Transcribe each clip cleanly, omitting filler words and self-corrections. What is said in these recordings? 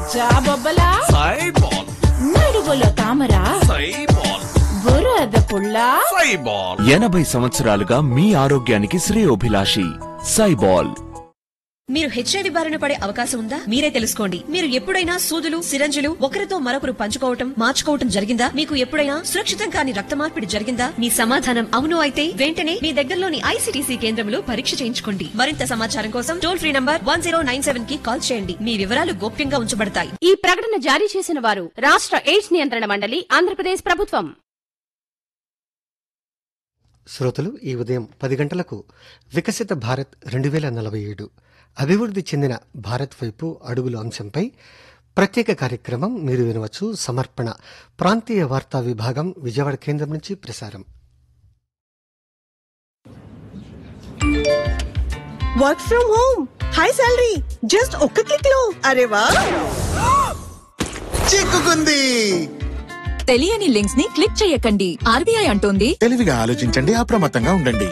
జాబొబ్బలా సైబాల్, నడువులో తామరా సైబాల్, బురద పుల్లా సైబాల్. 80 సంవత్సరాలుగా మీ ఆరోగ్యానికి శ్రేయోభిలాషి సైబాల్. మీరు హెచ్ఐవి బారిన పడే అవకాశం ఉందా? మీరే తెలుసుకోండి. మీరు ఎప్పుడైనా సూదులు, సిరంజులు ఒకరితో మరొకరు పంచుకోవటం, మార్చుకోవటం జరిగిందా? మీకు ఎప్పుడైనా సురక్షితం కాని రక్త మార్పిడి జరిగిందా? మీ సమాధానం అవును అయితే వెంటనే మీ దగ్గరలోని ఐసీటీసీ కేంద్రంలో పరీక్ష చేయించుకోండి. మరింత సమాచారం కోసం టోల్ ఫ్రీ నంబర్ 1097 కి కాల్ చేయండి. మీ వివరాలు గోప్యంగా ఉంచబడతాయి. ఈ ప్రకటన జారీ చేసిన వారు రాష్ట్ర ఎయిడ్స్ నియంత్రణ మండలి, ఆంధ్రప్రదేశ్ ప్రభుత్వం. శ్రోతలు, ఈ ఉదయం 10 గంటలకు వికసిత భారత్ 2047 అభివృద్ధి చెందిన భారత్ వైపు అడుగులు అంశంపై ప్రత్యేక కార్యక్రమం మీరు వినవచ్చు. సమర్పణ ప్రాంతీయ వార్తా విభాగం, విజయవాడ కేంద్రం నుంచి ప్రసారం. Work from home, high salary, just ఒక్క క్లిక్ లో. అరే వా, చిక్కుకుంది. తెలియని లింక్స్ ని క్లిక్ చేయకండి. ఆర్బీఐ అంటోంది తెలివిగా ఆలోచించండి, అప్రమత్తంగా ఉండండి.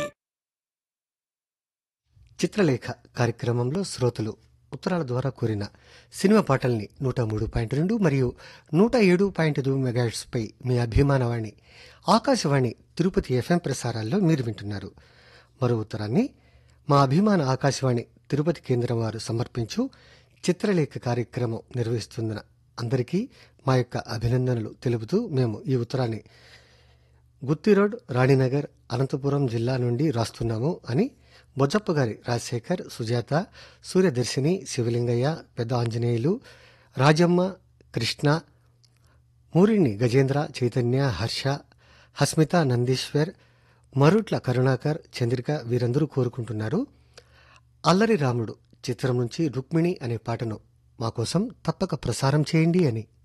చిత్రలేఖ కార్యక్రమంలో శ్రోతలు ఉత్తరాల ద్వారా కోరిన సినిమా పాటల్ని 103.2 మరియు 107.2 మెగాహెర్ట్జ్ పై మీ అభిమానవాణి ఆకాశవాణి తిరుపతి ఎఫ్ఎం ప్రసారాల్లో మీరు వింటున్నారు. మరో ఉత్తరాన్ని మా అభిమాన ఆకాశవాణి తిరుపతి కేంద్రం వారు సమర్పించు చిత్రలేఖ కార్యక్రమం నిర్వహిస్తున్న అందరికీ మా యొక్క అభినందనలు తెలుపుతూ మేము ఈ ఉత్తరాన్ని గుత్తి రోడ్, రాణినగర్, అనంతపురం జిల్లా నుండి రాస్తున్నాము అని బొజ్జప్ప గారి రాజశేఖర్, సుజాత, సూర్యదర్శిని, శివలింగయ్య, పెద్ద ఆంజనేయులు, రాజమ్మ, కృష్ణ, మూరిణి గజేంద్ర, చైతన్య, హర్ష, హస్మిత, నందీశ్వర్, మరుట్ల కరుణాకర్, చంద్రిక వీరందరూ కోరుకుంటున్నారు. అల్లరి రాముడు చిత్రం నుంచి రుక్మిణి అనే పాటను మా కోసం తప్పక ప్రసారం చేయండి అని.